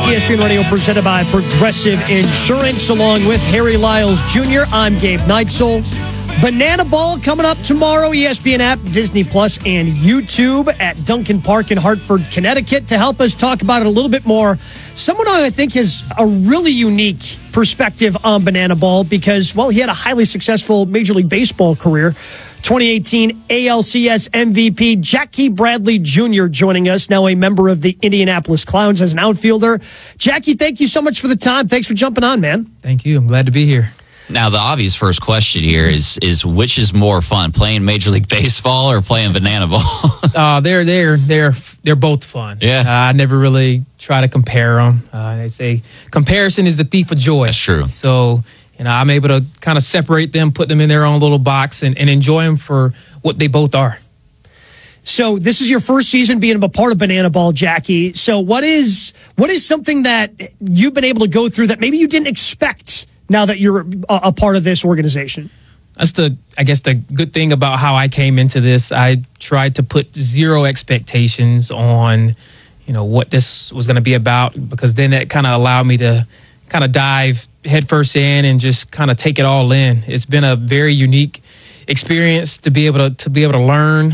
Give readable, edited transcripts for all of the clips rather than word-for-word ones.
ESPN Radio presented by Progressive Insurance, along with Harry Lyles Jr. I'm Gabe Neitzel. Banana Ball coming up tomorrow. ESPN app, Disney Plus, and YouTube at Duncan Park in Hartford, Connecticut. To help us talk about it a little bit more, someone who I think has a really unique perspective on Banana Ball because, well, he had a highly successful Major League Baseball career. 2018 ALCS MVP Jackie Bradley Jr. joining us, now a member of the Indianapolis Clowns as an outfielder. Jackie, thank you so much for the time. Thanks for jumping on, man. Thank you. I'm glad to be here. Now, the obvious first question here is which is more fun, playing Major League Baseball or playing Banana Ball? They're both fun. Yeah. I never really try to compare them. They say comparison is the thief of joy. That's true. So, I'm able to kind of separate them, put them in their own little box, and enjoy them for what they both are. So this is your first season being a part of Banana Ball, Jackie. So what is something that you've been able to go through that maybe you didn't expect now that you're a part of this organization? That's the good thing about how I came into this. I tried to put zero expectations on, what this was going to be about, because then that kind of allowed me to kind of dive headfirst in and just kind of take it all in. It's been a very unique experience to be able to learn.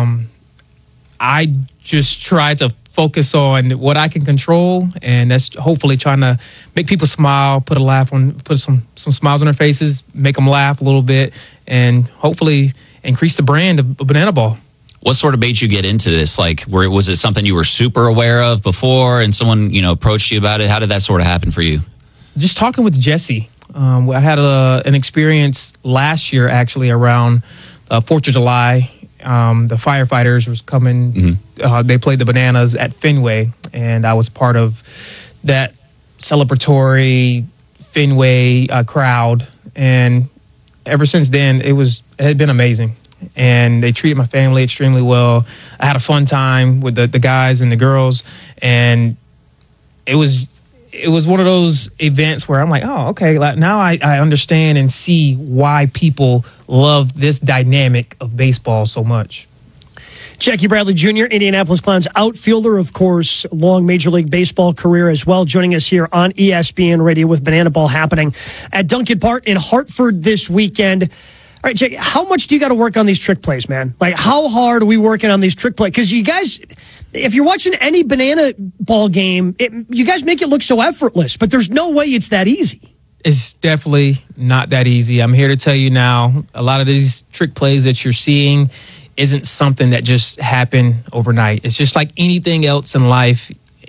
I just try to focus on what I can control, and that's hopefully trying to make people smile, put some smiles on their faces, make them laugh a little bit, and hopefully increase the brand of Banana Ball. What sort of made you get into this? Was it something you were super aware of before and someone, approached you about it? How did that sort of happen for you? Just talking with Jesse. I had an experience last year, actually, around 4th of July. The firefighters was coming. Mm-hmm. They played the Bananas at Fenway, and I was part of that celebratory Fenway crowd. And ever since then, it had been amazing. And they treated my family extremely well. I had a fun time with the guys and the girls, and it was one of those events where I'm like, oh, okay, now I understand and see why people love this dynamic of baseball so much. Jackie Bradley Jr., Indianapolis Clowns outfielder, of course, long Major League Baseball career as well, joining us here on ESPN Radio with Banana Ball happening at Duncan Park in Hartford this weekend. All right, Jackie, how much do you got to work on these trick plays, man? How hard are we working on these trick plays? Because you guys, if you're watching any Banana Ball game, you guys make it look so effortless, but there's no way it's that easy. It's definitely not that easy. I'm here to tell you now, a lot of these trick plays that you're seeing isn't something that just happened overnight. It's just like anything else in life.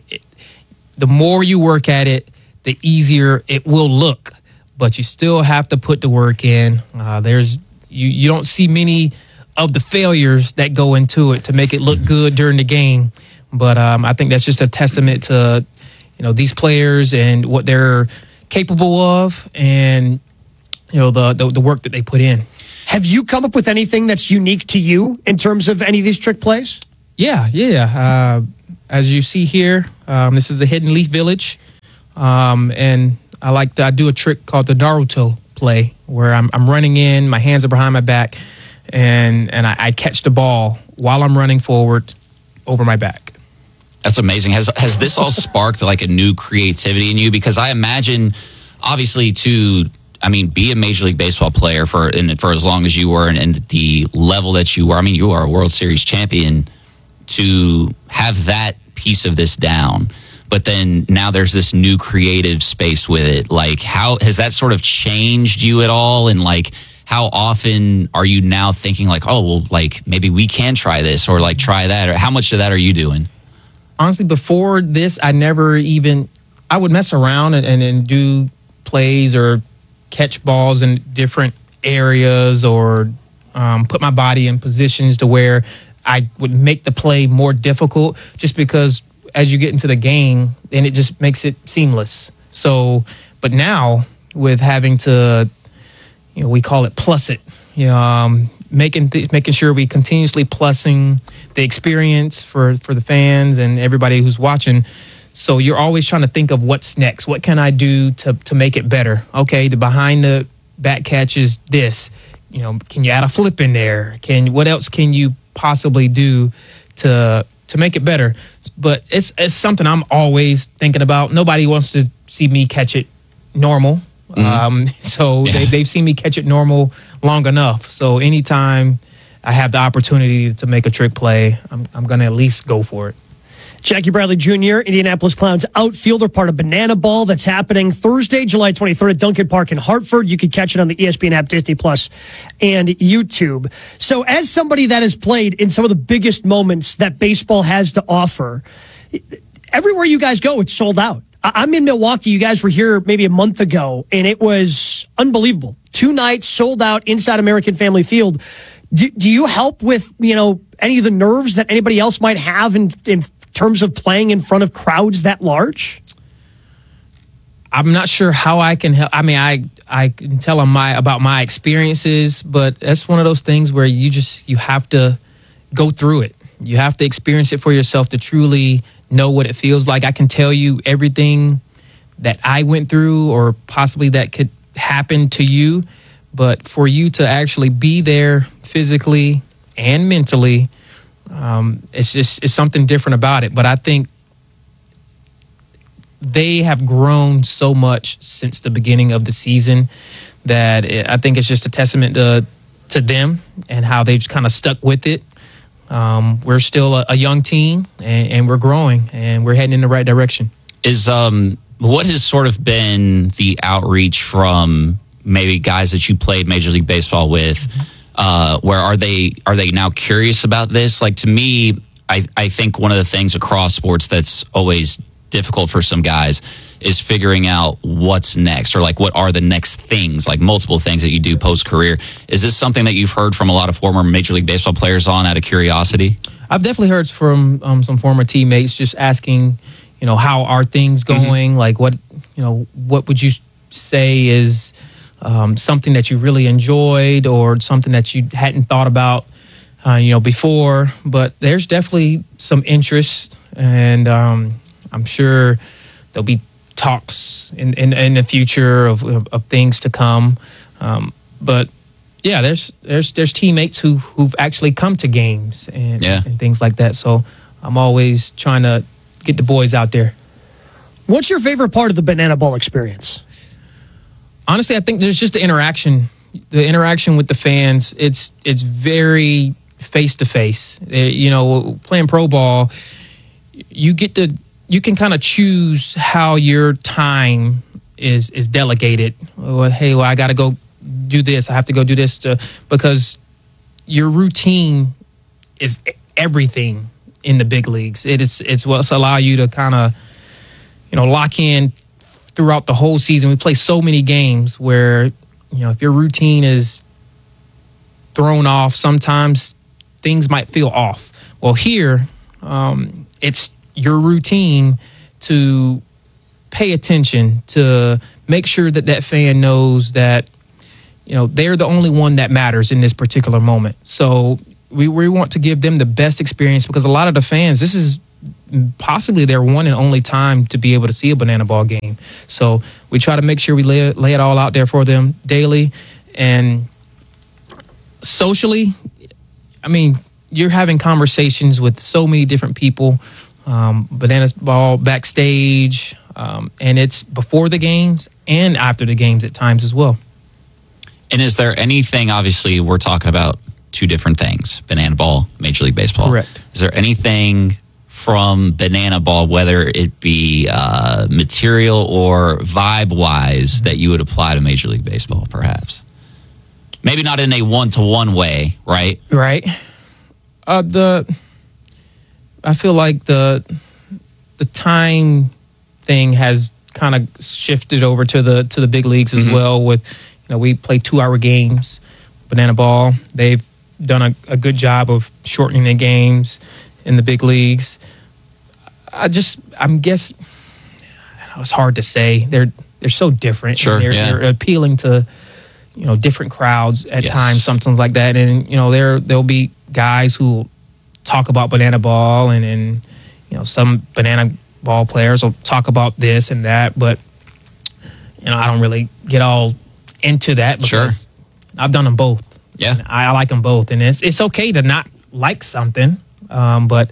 The more you work at it, the easier it will look. But you still have to put the work in. You don't see many of the failures that go into it to make it look good during the game. But I think that's just a testament to these players and what they're capable of, and the work that they put in. Have you come up with anything that's unique to you in terms of any of these trick plays? Yeah. As you see here, this is the Hidden Leaf Village, and I do a trick called the Naruto play, where I'm running in, my hands are behind my back, and I catch the ball while I'm running forward over my back. That's amazing. Has this all sparked a new creativity in you? Because I imagine, obviously, be a Major League Baseball player for as long as you were and the level that you were. You are a World Series champion. To have that piece of this down, but then now there's this new creative space with it. How has that sort of changed you at all? And how often are you now thinking maybe we can try this or try that? Or how much of that are you doing? Honestly, before this, I would mess around and do plays or catch balls in different areas, or put my body in positions to where I would make the play more difficult, just because as you get into the game, then it just makes it seamless. So, but now with having to, we call it plus it, making sure we continuously plussing the experience for the fans and everybody who's watching. So you're always trying to think of what's next. What can I do to make it better? Okay, the behind the back catch is this. Can you add a flip in there? What else can you possibly do to to make it better. But it's something I'm always thinking about. Nobody wants to see me catch it normal. So they've seen me catch it normal long enough. So anytime I have the opportunity to make a trick play, I'm going to at least go for it. Jackie Bradley Jr., Indianapolis Clowns outfielder, part of Banana Ball. That's happening Thursday, July 23rd at Duncan Park in Hartford. You can catch it on the ESPN app, Disney Plus, and YouTube. So as somebody that has played in some of the biggest moments that baseball has to offer, everywhere you guys go, it's sold out. I'm in Milwaukee. You guys were here maybe a month ago, and it was unbelievable. 2 nights sold out inside American Family Field. Do you help with, any of the nerves that anybody else might have in terms of playing in front of crowds that large? I'm not sure how I can help. I mean, I can tell them about my experiences, but that's one of those things where you have to go through it. You have to experience it for yourself to truly know what it feels like. I can tell you everything that I went through or possibly that could happen to you, but for you to actually be there physically and mentally, it's something different about it. But I think they have grown so much since the beginning of the season that I think it's just a testament to them and how they've kind of stuck with it. We're still a young team, and we're growing, and we're heading in the right direction. What has sort of been the outreach from maybe guys that you played Major League Baseball with? Where are they now curious about this? Like, to me, I think one of the things across sports that's always difficult for some guys is figuring out what's next, or like what are the next things, like multiple things that you do post-career. Is this something that you've heard from a lot of former Major League Baseball players on out of curiosity? I've definitely heard from some former teammates just asking, how are things going? Like what would you say is something that you really enjoyed or something that you hadn't thought about, before? But there's definitely some interest, and I'm sure there'll be talks in the future of things to come. But yeah, there's teammates who've actually come to games and things like that. So I'm always trying to get the boys out there. What's your favorite part of the Banana Ball experience? Honestly, I think there's just the interaction with the fans. It's very face to face. Playing pro ball, you can kind of choose how your time is delegated. I got to go do this. I have to go do this because your routine is everything in the big leagues. It's what's allow you to kind of lock in throughout the whole season. We play so many games where if your routine is thrown off, sometimes things might feel off. Well, here it's your routine to pay attention, to make sure that fan knows that they're the only one that matters in this particular moment. So we want to give them the best experience, because a lot of the fans, this is possibly their one and only time to be able to see a Banana Ball game. So we try to make sure we lay it all out there for them daily. And socially, I mean, you're having conversations with so many different people, Banana Ball backstage, and it's before the games and after the games at times as well. And is there anything, obviously we're talking about two different things, Banana Ball, Major League Baseball. Correct. Is there anything from Banana Ball, whether it be material or vibe-wise, that you would apply to Major League Baseball, perhaps? Maybe not in a one-to-one way, right? Right. I feel like the time thing has kind of shifted over to the big leagues as well. With we play 2-hour games. Banana Ball, they've done a good job of shortening the games in the big leagues. It's hard to say. They're so different. Sure, they're appealing to different crowds at times, something like that. And there'll be guys who talk about Banana Ball, and some Banana Ball players will talk about this and that. But I don't really get all into that because I've done them both. Yeah, I like them both, and it's okay to not like something, but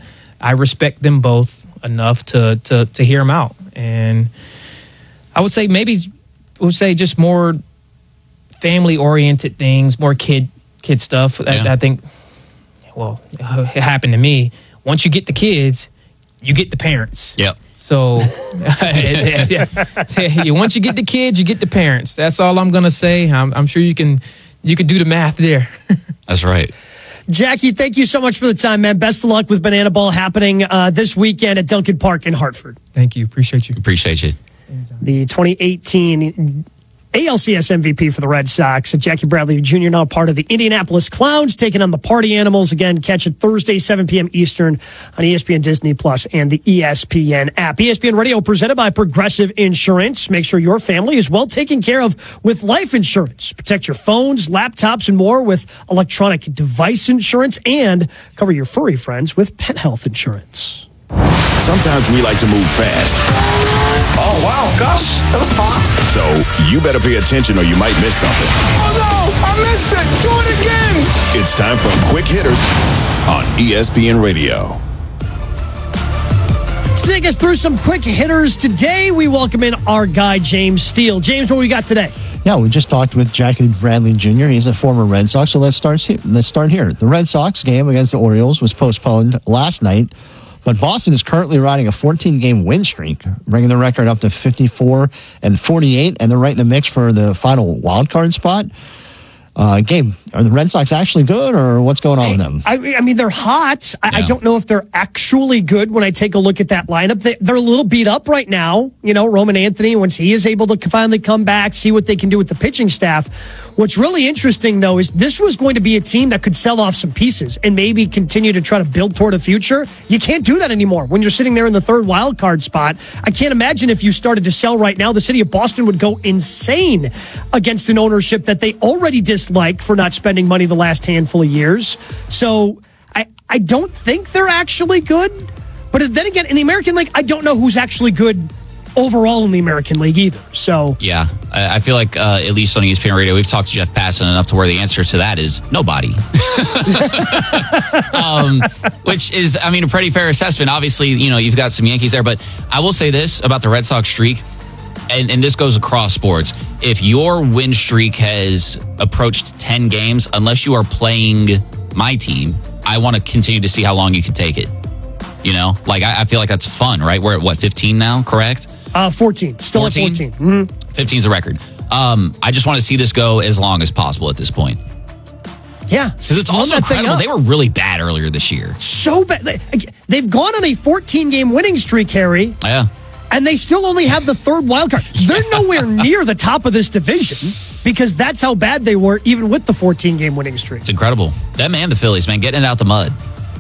I respect them both enough to hear them out. And I would say just more family oriented things, more kid stuff. I think, well, it happened to me. Once you get the kids, you get the parents. Yep. So once you get the kids, you get the parents. That's all I'm gonna say. I'm sure you can do the math there. That's right. Jackie, thank you so much for the time, man. Best of luck with Banana Ball happening this weekend at Duncan Park in Hartford. Thank you. Appreciate you. Appreciate you. The 2018 ALCS MVP for the Red Sox, Jackie Bradley Jr., now part of the Indianapolis Clowns, taking on the Party Animals. Again, catch it Thursday, 7 p.m. Eastern on ESPN Disney Plus and the ESPN app. ESPN Radio presented by Progressive Insurance. Make sure your family is well taken care of with life insurance. Protect your phones, laptops, and more with electronic device insurance, and cover your furry friends with pet health insurance. Sometimes we like to move fast. Oh, wow, gosh, that was fast. So you better pay attention or you might miss something. Oh, no, I missed it. Do it again. It's time for Quick Hitters on ESPN Radio. To take us through some quick hitters today, we welcome in our guy, James Steele. James, what we got today? Yeah, we just talked with Jackie Bradley Jr. He's a former Red Sox, so let's start here. The Red Sox game against the Orioles was postponed last night, but Boston is currently riding a 14-game win streak, bringing the record up to 54-48, and they're right in the mix for the final wild card spot. Gabe, are the Red Sox actually good, or what's going on with them? I mean, they're hot. I don't know if they're actually good when I take a look at that lineup. They're a little beat up right now. You know, Roman Anthony, once he is able to finally come back, see what they can do with the pitching staff. What's really interesting, though, is this was going to be a team that could sell off some pieces and maybe continue to try to build toward a future. You can't do that anymore when you're sitting there in the third wild card spot. I can't imagine if you started to sell right now, the city of Boston would go insane against an ownership that they already dislike for not spending money the last handful of years. So I don't think they're actually good. But then again, in the American League, I don't know who's actually good overall in the American League either. So yeah, I feel like at least on ESPN Radio, we've talked to Jeff Passan enough to where the answer to that is nobody. Which is, I mean, a pretty fair assessment. Obviously, you know, you've got some Yankees there, but I will say this about the Red Sox streak, and this goes across sports. If your win streak has approached 10 games, unless you are playing my team, I want to continue to see how long you can take it. You know, like I feel like that's fun, right? We're at 15 now, correct? 14. Still 14? At 14. Mm-hmm. 15 is the record. I just want to see this go as long as possible at this point. Yeah. Because it's also incredible. They were really bad earlier this year. So bad. They've gone on a 14-game winning streak, Harry. Yeah. And they still only have the third wild card. They're nowhere near the top of this division because that's how bad they were, even with the 14-game winning streak. It's incredible. Them and the Phillies, man, getting it out the mud.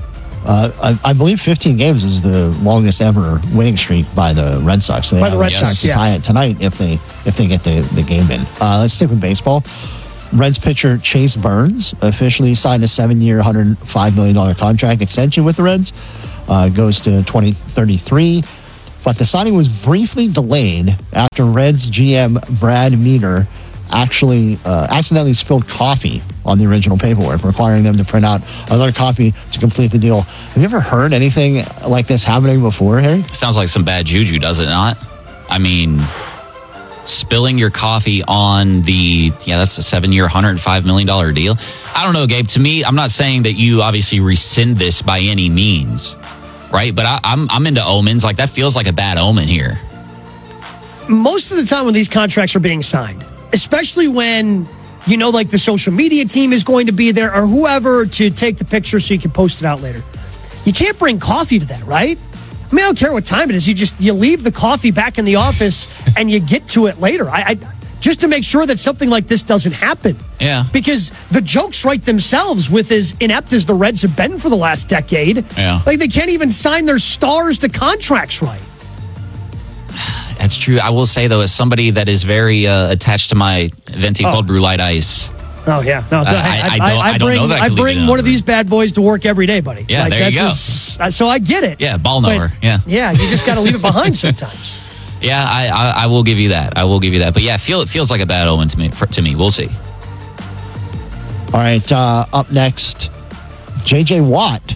I believe 15 games is the longest ever winning streak by the Red Sox. So by the Red Sox, to tie it tonight if they get the game in. Let's stick with baseball. Reds pitcher Chase Burns officially signed a 7-year, $105 million contract extension with the Reds. Goes to 2033. But the signing was briefly delayed after Reds GM Brad Meader actually accidentally spilled coffee on the original paperwork, requiring them to print out another copy to complete the deal. Have you ever heard anything like this happening before, Harry? Sounds like some bad juju, does it not? I mean, spilling your coffee on that's a 7-year, $105 million deal. I don't know, Gabe. To me, I'm not saying that you obviously rescind this by any means, right? But I'm into omens. Like, that feels like a bad omen here. Most of the time when these contracts are being signed, especially when, you know, like the social media team is going to be there or whoever to take the picture so you can post it out later. You can't bring coffee to that, right? I mean, I don't care what time it is. You leave the coffee back in the office and you get to it later. I just to make sure that something like this doesn't happen. Yeah. Because the jokes write themselves with as inept as the Reds have been for the last decade. Yeah. Like, they can't even sign their stars to contracts right. That's true. I will say, though, as somebody that is very attached to my venti cold brew light ice. Oh, yeah. No, I don't know that I bring one of these bad boys to work every day, buddy. Yeah, there you go. So I get it. Yeah, ball knower. Yeah. Yeah, you just got to leave it behind sometimes. Yeah, I will give you that. But yeah, it feels like a bad omen to me. We'll see. All right, up next, J.J. Watt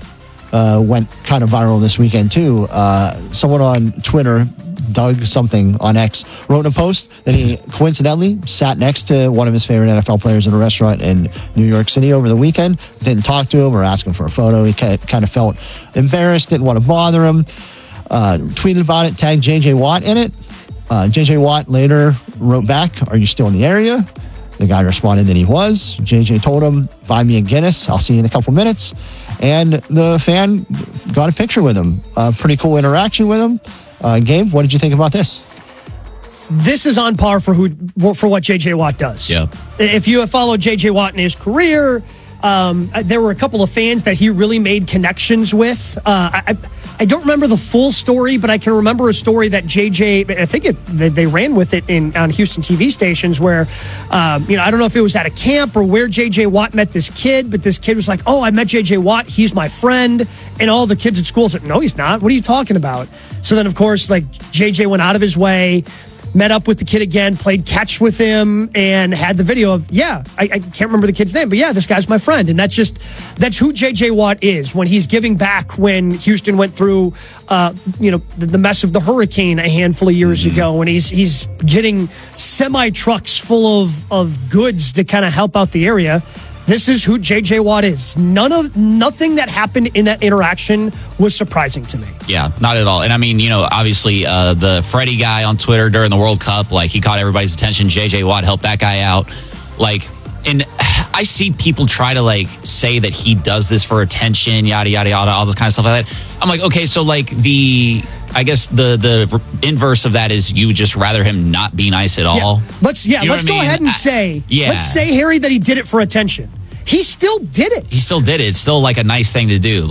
went kind of viral this weekend too. Someone on Twitter, Doug something on X, wrote in a post that he coincidentally sat next to one of his favorite NFL players in a restaurant in New York City over the weekend. Didn't talk to him or ask him for a photo. He kind of felt embarrassed, didn't want to bother him. Tweeted about it, tagged JJ Watt in it. JJ Watt later wrote back, "Are you still in the area?" The guy responded that he was. JJ told him, "Buy me a Guinness. I'll see you in a couple minutes." And the fan got a picture with him. Pretty cool interaction with him. Gabe, what did you think about this? This is on par for what JJ Watt does. Yeah. If you have followed JJ Watt in his career, there were a couple of fans that he really made connections with. I don't remember the full story, but I can remember a story that JJ, I think they ran with it on Houston TV stations where, I don't know if it was at a camp or where JJ Watt met this kid, but this kid was like, "Oh, I met JJ Watt. He's my friend." And all the kids at school said, "No, he's not. What are you talking about?" So then, of course, like JJ went out of his way, met up with the kid again, played catch with him, and had the video of, I can't remember the kid's name, but this guy's my friend. And that's who JJ Watt is when he's giving back when Houston went through, the mess of the hurricane a handful of years ago. And he's getting semi-trucks full of goods to kind of help out the area. This is who JJ Watt is. Nothing that happened in that interaction was surprising to me. Yeah, not at all. And I mean, obviously the Freddie guy on Twitter during the World Cup, like he caught everybody's attention. JJ Watt helped that guy out. And I see people try to say that he does this for attention, yada, yada, yada, all this kind of stuff like that. I'm like, okay, so I guess the inverse of that is you would just rather him not be nice at all. Let's go ahead and say, let's say, Harry, that he did it for attention. He still did it. He still did it. It's still a nice thing to do.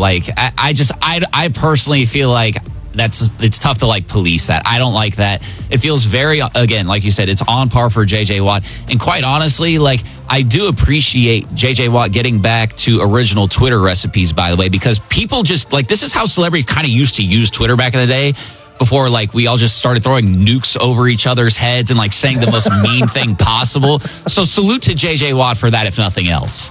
I personally feel like it's tough to police that. I don't like that. It feels very, again, like you said, it's on par for JJ Watt. And quite honestly, I do appreciate JJ Watt getting back to original Twitter recipes, by the way, because people just this is how celebrities kind of used to use Twitter back in the day. Before, we all just started throwing nukes over each other's heads and saying the most mean thing possible. So salute to JJ Watt for that, if nothing else.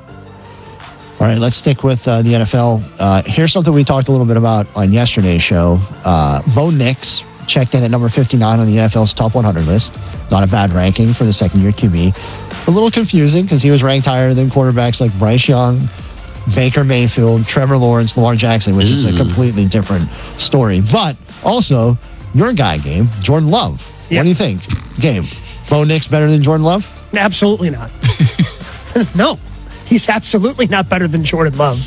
All right, let's stick with the NFL. Here's something we talked a little bit about on yesterday's show. Bo Nix checked in at number 59 on the NFL's top 100 list. Not a bad ranking for the second-year QB. A little confusing because he was ranked higher than quarterbacks like Bryce Young, Baker Mayfield, Trevor Lawrence, Lamar Jackson, which is a completely different story. But also, your guy, Gabe, Jordan Love. Yep. What do you think? Gabe, Bo Nix better than Jordan Love? Absolutely not. No. He's absolutely not better than Jordan Love.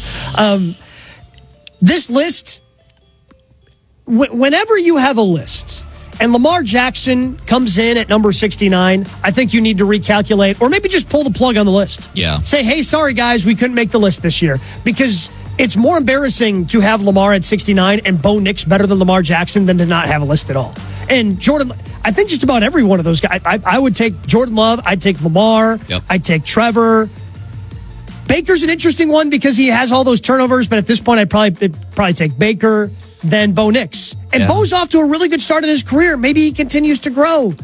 This list, whenever you have a list and Lamar Jackson comes in at number 69, I think you need to recalculate or maybe just pull the plug on the list. Yeah. Say, hey, sorry, guys, we couldn't make the list this year because it's more embarrassing to have Lamar at 69 and Bo Nix better than Lamar Jackson than to not have a list at all. And Jordan, I think just about every one of those guys, I would take Jordan Love, I'd take Lamar, I'd take Trevor. Baker's an interesting one because he has all those turnovers, but at this point, I'd probably take Baker, then Bo Nix. And Bo's off to a really good start in his career. Maybe he continues to grow.